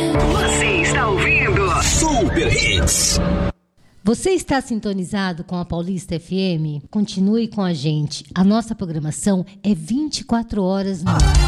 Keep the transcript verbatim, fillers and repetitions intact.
Você está ouvindo Super Hits. Você está sintonizado com a Paulista F M? Continue com a gente. A nossa programação é vinte e quatro horas no ar.